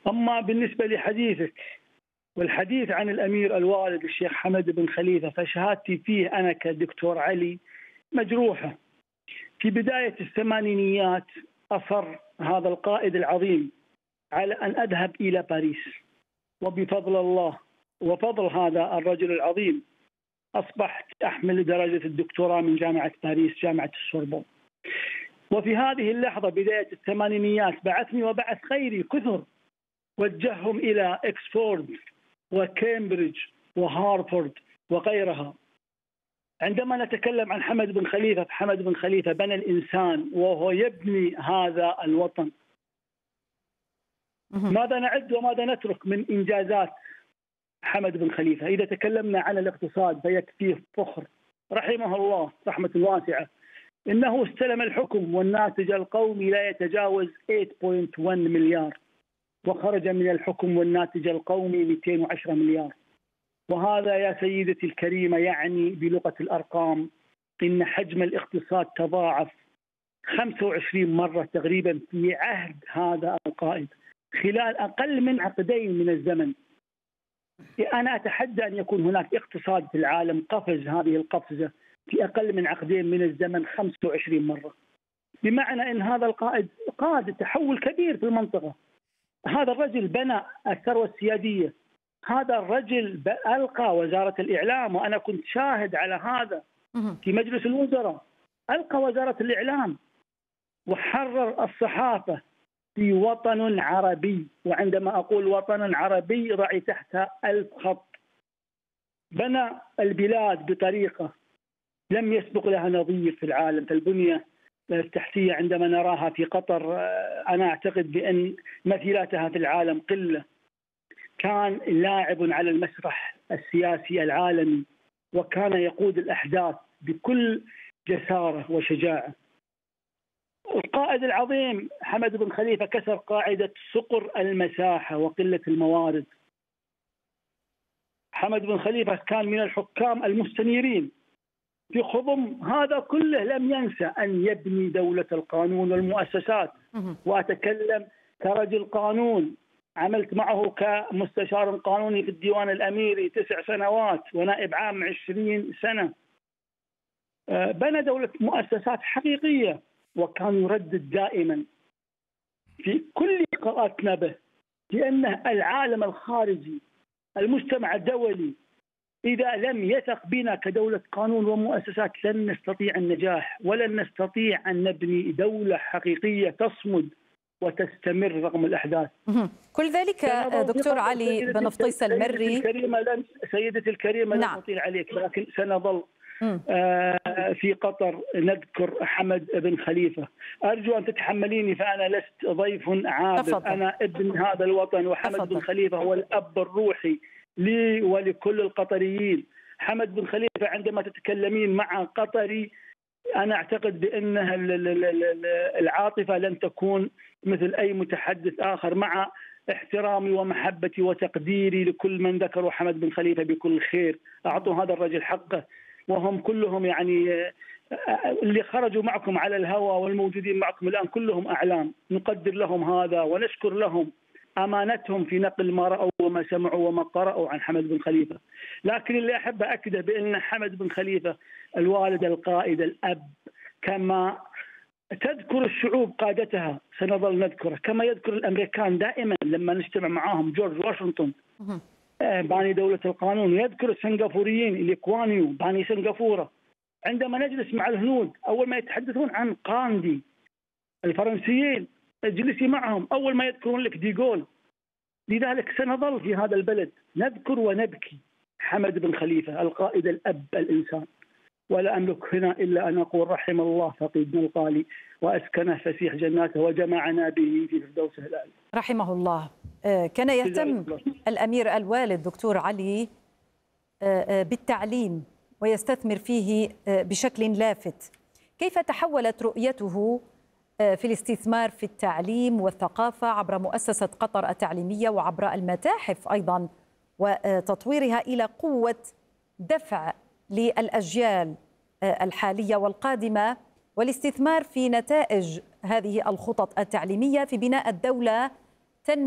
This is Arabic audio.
أما بالنسبة لحديثك والحديث عن الأمير الوالد الشيخ حمد بن خليفة، فشهادتي فيه أنا كدكتور علي مجروحة. في بداية الثمانينيات أصر هذا القائد العظيم على أن أذهب إلى باريس، وبفضل الله وفضل هذا الرجل العظيم أصبحت أحمل درجة الدكتوراه من جامعة باريس، جامعة السوربون. وفي هذه اللحظة بداية الثمانينيات بعثني وبعث غيري كثر، وجههم إلى إكسفورد وكامبريدج وهارفورد وغيرها. عندما نتكلم عن حمد بن خليفة، فحمد بن خليفة بنى الإنسان وهو يبني هذا الوطن. ماذا نعد وماذا نترك من إنجازات حمد بن خليفة؟ إذا تكلمنا عن الاقتصاد فيكفيه فخر رحمه الله رحمة واسعة إنه استلم الحكم والناتج القومي لا يتجاوز 8.1 مليار، وخرج من الحكم والناتج القومي 210 مليار. وهذا يا سيدتي الكريمة يعني بلغة الأرقام إن حجم الاقتصاد تضاعف 25 مرة تقريبا في عهد هذا القائد خلال أقل من عقدين من الزمن. أنا أتحدى أن يكون هناك اقتصاد في العالم قفز هذه القفزة في أقل من عقدين من الزمن 25 مرة، بمعنى أن هذا القائد قاد تحول كبير في المنطقة. هذا الرجل بنى الثروة السيادية، هذا الرجل ألقى وزارة الإعلام، وأنا كنت شاهد على هذا في مجلس الوزراء، ألقى وزارة الإعلام وحرر الصحافة في وطن عربي. وعندما أقول وطن عربي ضعي تحتها 1000 خط. بنى البلاد بطريقة لم يسبق لها نظير في العالم. فالبنية التحتية عندما نراها في قطر أنا أعتقد بأن مثيلاتها في العالم قلة. كان لاعب على المسرح السياسي العالمي، وكان يقود الأحداث بكل جسارة وشجاعة. القائد العظيم حمد بن خليفة كسر قاعدة صقر المساحة وقلة الموارد. حمد بن خليفة كان من الحكام المستنيرين في خضم هذا كله. لم ينسى أن يبني دولة القانون والمؤسسات. وأتكلم كرجل قانون، عملت معه كمستشار قانوني في الديوان الأميري 9 سنوات ونائب عام 20 سنة. بنى دولة مؤسسات حقيقية، وكان يردد دائما في كل لقاءاتنا به بأن العالم الخارجي المجتمع الدولي إذا لم يثق بنا كدولة قانون ومؤسسات لن نستطيع النجاح، ولن نستطيع أن نبني دولة حقيقية تصمد وتستمر رغم الأحداث. كل ذلك دكتور علي بن فطيس المري. سيدتي الكريمة نعم. لا أطيل عليك، لكن سنظل في قطر نذكر حمد بن خليفة. أرجو أن تتحمليني فأنا لست ضيف عابر، أنا ابن هذا الوطن، وحمد بن خليفة هو الأب الروحي لي ولكل القطريين. حمد بن خليفة عندما تتكلمين مع قطري أنا أعتقد بأن العاطفة لن تكون مثل أي متحدث آخر، مع احترامي ومحبتي وتقديري لكل من ذكروا حمد بن خليفة بكل خير. أعطوا هذا الرجل حقه، وهم كلهم يعني اللي خرجوا معكم على الهواء والموجودين معكم الآن كلهم أعلام، نقدر لهم هذا ونشكر لهم أمانتهم في نقل ما رأوا وما سمعوا وما قرأوا عن حمد بن خليفة. لكن اللي أحب أكده بأن حمد بن خليفة الوالد القائد الأب، كما تذكر الشعوب قادتها سنظل نذكره، كما يذكر الأمريكان دائما لما نجتمع معهم جورج واشنطن باني دولة القانون، يذكر السنغافوريين الإكوانيو باني سنغافورة. عندما نجلس مع الهنود أول ما يتحدثون عن قاندي، الفرنسيين اجلسي معهم أول ما يذكرون لك ديغول. لذلك سنظل في هذا البلد نذكر ونبكي حمد بن خليفة القائد الأب الإنسان. ولا أملك هنا إلا أن أقول رحم الله فقيدنا القالي وأسكنه فسيح جناته وجمعنا به في فردوسه الأعلى. رحمه الله. كان يهتم الأمير الوالد دكتور علي بالتعليم ويستثمر فيه بشكل لافت. كيف تحولت رؤيته في الاستثمار في التعليم والثقافة عبر مؤسسة قطر التعليمية وعبر المتاحف أيضا وتطويرها إلى قوة دفع للأجيال الحالية والقادمة والاستثمار في نتائج هذه الخطط التعليمية في بناء الدولة